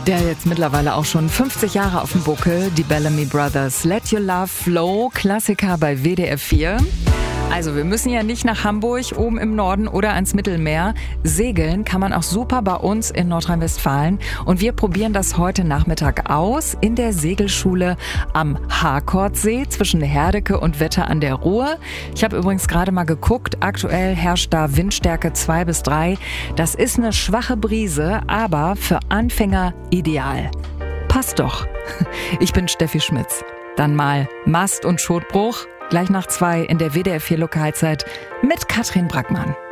Der jetzt mittlerweile auch schon 50 Jahre auf dem Buckel, die Bellamy Brothers. Let Your Love Flow, Klassiker bei WDR 4. Also wir müssen ja nicht nach Hamburg, oben im Norden oder ans Mittelmeer. Segeln kann man auch super bei uns in Nordrhein-Westfalen. Und wir probieren das heute Nachmittag aus in der Segelschule am Harkortsee zwischen Herdecke und Wetter an der Ruhr. Ich habe übrigens gerade mal geguckt, aktuell herrscht da Windstärke 2 bis 3. Das ist eine schwache Brise, aber für Anfänger ideal. Passt doch. Ich bin Steffi Schmitz. Dann mal Mast- und Schotbruch. Gleich nach 2 in der WDR 4 Lokalzeit mit Katrin Brackmann.